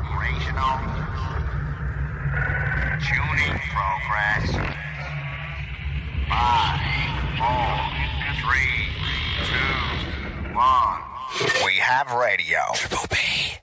Operational. Tuning progress. 5, 4, 3, 2, 1. We have radio. Triple B.